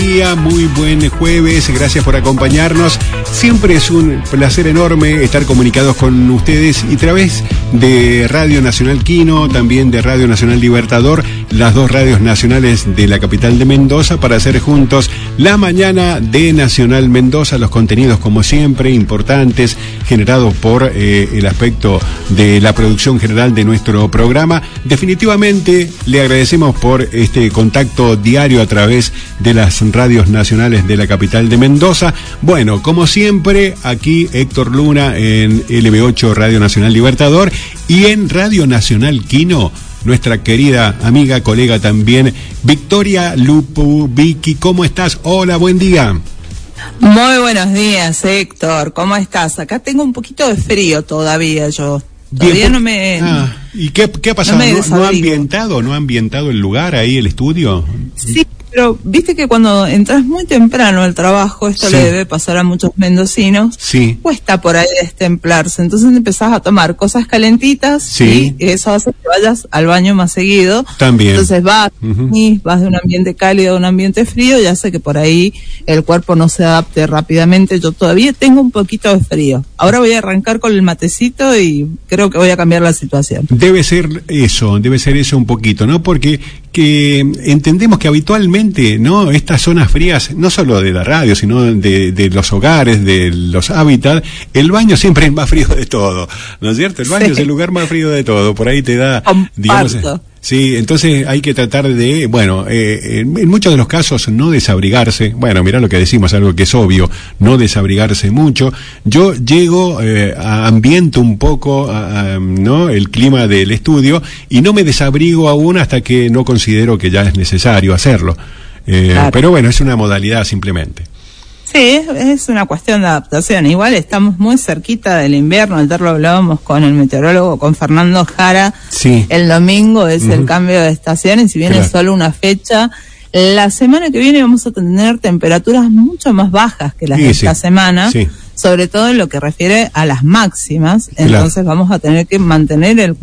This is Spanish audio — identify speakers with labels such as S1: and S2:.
S1: día, muy buen jueves, gracias por acompañarnos. Siempre es un placer enorme estar comunicados con ustedes y a través de Radio Nacional Quino, también de Radio Nacional Libertador, las dos radios nacionales de la capital de Mendoza, para hacer juntos la mañana de Nacional Mendoza, los contenidos como siempre importantes, generados por el aspecto de la producción general de nuestro programa. Definitivamente le agradecemos por este contacto diario a través de las radios nacionales de la capital de Mendoza. Bueno, como siempre, aquí Héctor Luna en LB8 Radio Nacional Libertador y en Radio Nacional Quino, nuestra querida amiga, colega también, Victoria Lupu. Vicky, ¿cómo estás? Hola, buen día.
S2: Muy buenos días, Héctor. ¿Cómo estás? Acá tengo un poquito de frío todavía yo. Todavía no me...
S1: ¿Y qué ha pasado? ¿No ha ambientado el lugar ahí, el estudio?
S2: Sí, pero viste que cuando entras muy temprano al trabajo, esto le debe pasar a muchos mendocinos, cuesta por ahí destemplarse, entonces empezás a tomar cosas calentitas y eso hace que vayas al baño más seguido.
S1: También.
S2: Entonces vas de un ambiente cálido a un ambiente frío y hace que por ahí el cuerpo no se adapte rápidamente. Yo todavía tengo un poquito de frío. Ahora voy a arrancar con el matecito y creo que voy a cambiar la situación.
S1: Debe ser eso un poquito, ¿no? Porque que entendemos que habitualmente, ¿no?, estas zonas frías, no solo de la radio, sino de los hogares, de los hábitats, el baño siempre es más frío de todo, ¿no es cierto? El baño es el lugar más frío de todo, por ahí te da, digamos... Sí, entonces hay que tratar de, bueno, en muchos de los casos no desabrigarse. Bueno, mirá lo que decimos, algo que es obvio, no desabrigarse mucho. Yo llego, ambiento un poco, ¿no?, el clima del estudio y no me desabrigo aún hasta que no considero que ya es necesario hacerlo. Claro. Pero bueno, es una modalidad simplemente.
S2: Sí, es una cuestión de adaptación. Igual estamos muy cerquita del invierno. Ayer lo hablábamos con el meteorólogo, con Fernando Jara. Sí. El domingo es el cambio de estación y si bien es solo una fecha, la semana que viene vamos a tener temperaturas mucho más bajas que las de esta semana, sobre todo en lo que refiere a las máximas. Entonces vamos a tener que mantener el